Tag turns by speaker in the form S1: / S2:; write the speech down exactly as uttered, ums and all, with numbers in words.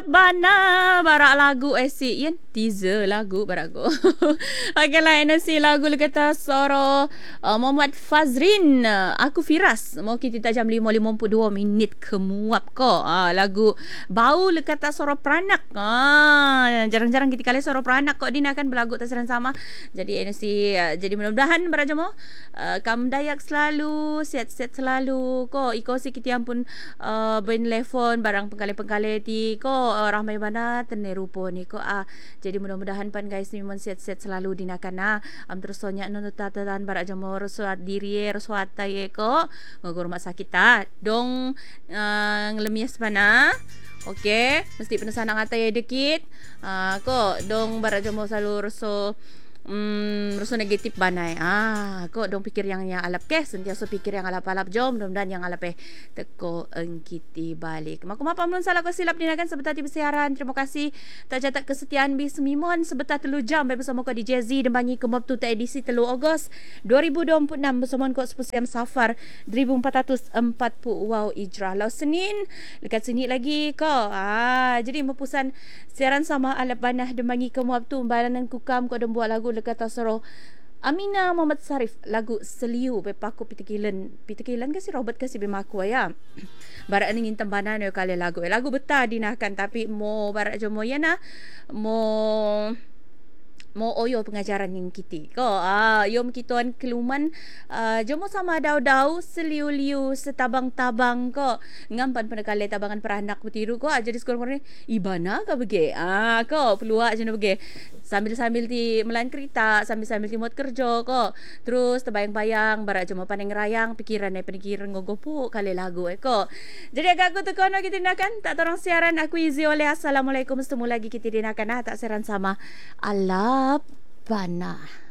S1: Bana barak lagu esi yen teaser lagu barago. Okeylah nasi lagu lu kata soro uh, Muhammad Fazrin uh, aku Firas mau kita jam lima lima puluh dua minit kemuap ko uh, lagu bau lu kata soro peranak uh, jarang-jarang kita kali soro peranak kok Dina kan berlagu terserang sama jadi nasi uh, jadi mudah-mudahan berajomo uh, kam dayak selalu sihat-sihat selalu ko iko si kita ampun uh, ben telefon barang pengkali-pengkali ti ko uh, ramai mana teneru po ni ko ah jadi mudah-mudahan pan guys ni memang sihat-sihat selalu dinakan ah am terus sonya nonu tatatan barak jamor suat diri suat taye ko ngor rumah sakit ta dong uh, ngelemias pana. Okey, mesti penasan ngata ye dekit. Ah uh, ko dong barak jamor selalu reso Hmm, rasa negatif banai. Ah, kok dong pikir yang yang alap ke, sentiasa pikir yang alap-alap jom dan yang alap eh teko engkiti balik. Maku mapa mun salah ko silap dinakan sebentar di bersiaran. Terima kasih tak catat kesetiaan bi semimon sebentar telu jam bersama ko di Jazzy dan bangi ke tu ta edisi telu Ogos dua ribu dua puluh enam bersama ko spesial Safar seribu empat ratus empat puluh wow Hijrah. Lau Senin dekat sini lagi ko. Ah, jadi mepusan siaran sama alap banah dan bangi ke tu balanan kukam ko dan buat lagu dekat tasaro Amina Muhammad Sarif lagu Seliu bepaku pitikilan pitikilan kasi Robert kasi bemaku ya barak ni ngintam banan yo kali lagu lagu betah dinakan tapi mo barak jomo yana mo mo oyo pengajaran yang kiti ko ah yom kituan keluman uh, jomo sama dau-dau seliu-liu setabang-tabang ko ngampan penekale tabangan peranak betiru ko ah, jadi sekurang-kurang ibana ka bege ah ko peluak jeno bege sambil-sambil ti melan kereta sambil-sambil ti muat kerja ko terus terbayang-bayang barak jomo paneng rayang pikiran ai penikiran ngogopo kali lagu eh ko jadi agak aku tekono kita dinakan tak torang siaran aku Izzy oleh assalamualaikum setemu lagi kita dinakan ah tak siaran sama alap panah.